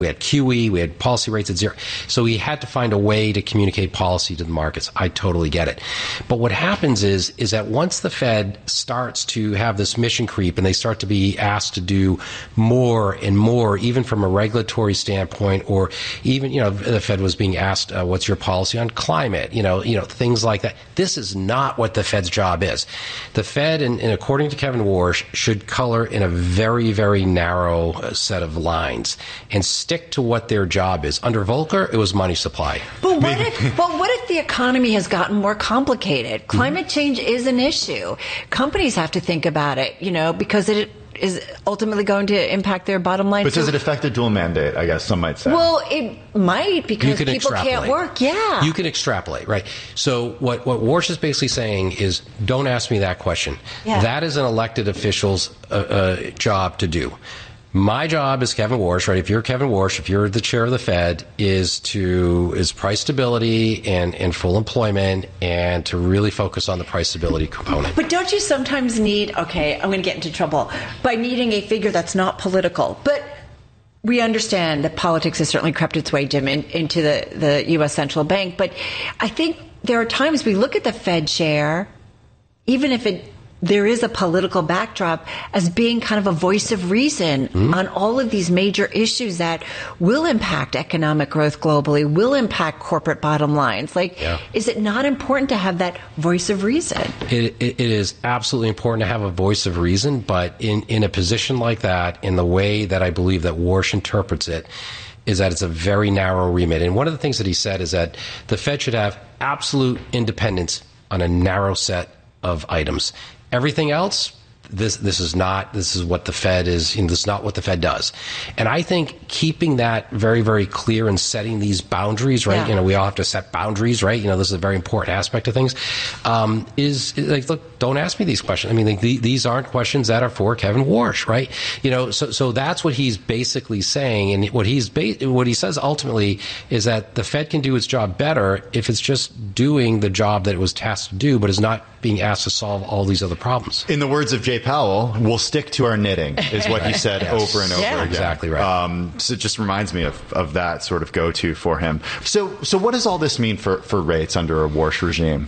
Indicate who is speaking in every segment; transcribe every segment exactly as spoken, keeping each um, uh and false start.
Speaker 1: We had Q E, we had policy rates at zero. So we had to find a way to communicate policy to the markets. I totally get it. But what happens is, is that once the Fed starts to have this mission creep and they start to be asked to do more and more, even from a regulatory standpoint, or even, you know, the Fed was being asked, uh, what's your policy on climate? You know, you know, things like that. This is not what the Fed's job is. The Fed, and, and according to Kevin Warsh, should color in a very, very narrow set of lines and stick to what their job is. Under Volcker, it was money supply.
Speaker 2: But what if, but what if the economy has gotten more complicated? Climate change is an issue. Companies have to think about it, you know, because it is ultimately going to impact their bottom line.
Speaker 3: But does it affect the dual mandate, I guess some might say?
Speaker 2: Well, it might, because people
Speaker 1: extrapolate.
Speaker 2: can't work. Yeah.
Speaker 1: You can extrapolate, right? So what, what Warsh is basically saying is, don't ask me that question.
Speaker 2: Yeah.
Speaker 1: That is an elected official's uh, uh, job to do. My job as Kevin Warsh, right? If you're Kevin Warsh, if you're the chair of the Fed, is to is price stability and, and full employment, and to really focus on the price stability component.
Speaker 2: But don't you sometimes need, okay, I'm going to get into trouble, by needing a figure that's not political, but we understand that politics has certainly crept its way, Jim, in, into the, the U S central bank. But I think there are times we look at the Fed chair, even if it there is a political backdrop, as being kind of a voice of reason mm-hmm. on all of these major issues that will impact economic growth globally, will impact corporate bottom lines. Like, yeah. is it not important to have that voice of reason?
Speaker 1: It, it, it is absolutely important to have a voice of reason, but in, in a position like that, in the way that I believe that Warsh interprets it, is that it's a very narrow remit. And one of the things that he said is that the Fed should have absolute independence on a narrow set of items. Everything else, this this is not, this is what the Fed is, you know, this is not what the Fed does. And I think keeping that very, very clear and setting these boundaries, right? Yeah. You know, we all have to set boundaries, right? You know, this is a very important aspect of things, um, is, is like, look, don't ask me these questions. I mean, like, the, these aren't questions that are for Kevin Warsh, right? You know, so, so that's what he's basically saying. And what he's, ba- what he says ultimately is that the Fed can do its job better if it's just doing the job that it was tasked to do, but is not being asked to solve all these other problems.
Speaker 3: In the words of Jay Powell, we'll stick to our knitting, is what he said yes. over and over
Speaker 2: yeah.
Speaker 3: again.
Speaker 1: Exactly right.
Speaker 3: Um, so it just reminds me of, of that sort of go-to for him. So, so what does all this mean for, for rates under a Warsh regime?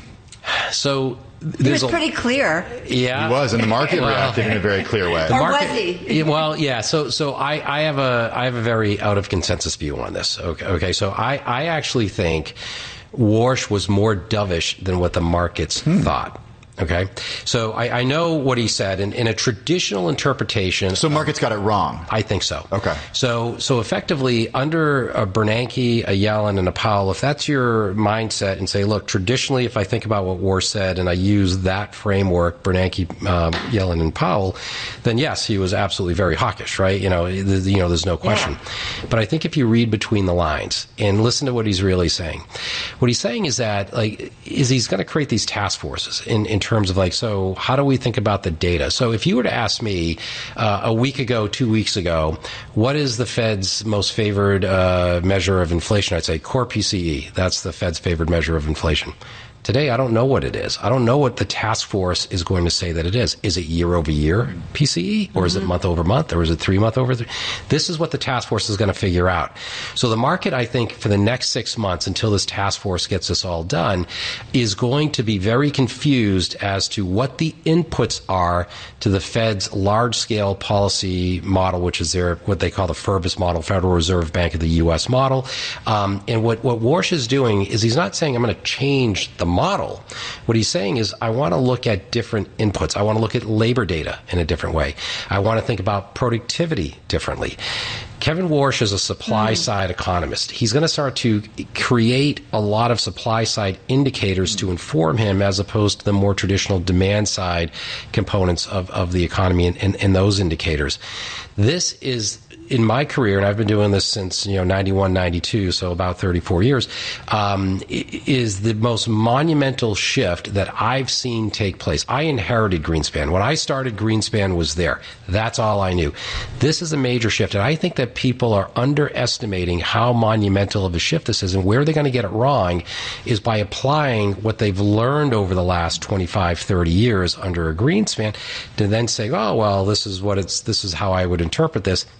Speaker 1: So
Speaker 2: he was pretty clear.
Speaker 1: Yeah,
Speaker 3: he was, and the market well, reacted in a very clear way.
Speaker 2: Or
Speaker 1: market,
Speaker 2: was he?
Speaker 1: Well, yeah. So, so I, I have a, I have a very out of consensus view on this. Okay, okay. So I, I actually think Warsh was more dovish than what the markets hmm. thought. Okay, so I, I know what he said in, in a traditional interpretation.
Speaker 3: So markets got it wrong.
Speaker 1: I think so.
Speaker 3: Okay.
Speaker 1: So so effectively, under a Bernanke, a Yellen, and a Powell, if that's your mindset, and say, look, traditionally, if I think about what Warsh said and I use that framework, Bernanke, um, Yellen, and Powell, then yes, he was absolutely very hawkish, right? You know, the, you know, there's no question. Yeah. But I think if you read between the lines and listen to what he's really saying, what he's saying is that, like, is he's going to create these task forces in in terms of, like, so how do we think about the data? So if you were to ask me uh, a week ago, two weeks ago, what is the Fed's most favored uh, measure of inflation? I'd say core P C E. That's the Fed's favored measure of inflation. Today, I don't know what it is. I don't know what the task force is going to say that it is. Is it year over year P C E, or is mm-hmm. it month over month, or is it three month over three? This is what the task force is going to figure out. So the market, I think, for the next six months until this task force gets this all done, is going to be very confused as to what the inputs are to the Fed's large-scale policy model, which is their what they call the FERBUS model, Federal Reserve Bank of the U S model. Um, and what what Warsh is doing is he's not saying I'm going to change the model. What he's saying is, I want to look at different inputs. I want to look at labor data in a different way. I want to think about productivity differently. Kevin Warsh is a supply-side economist. He's going to start to create a lot of supply-side indicators to inform him, as opposed to the more traditional demand-side components of, of the economy and, and, and those indicators. This is, in my career, and I've been doing this since, you know, ninety-one, ninety-two, so about thirty-four years, um, is the most monumental shift that I've seen take place. I inherited Greenspan. When I started, Greenspan was there. That's all I knew. This is a major shift, and I think that people are underestimating how monumental of a shift this is, and where they're going to get it wrong is by applying what they've learned over the last twenty-five, thirty years under a Greenspan to then say, oh, well, this is what it's, this is how I would interpret this. I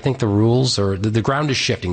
Speaker 1: think the rules or the, the ground is shifting.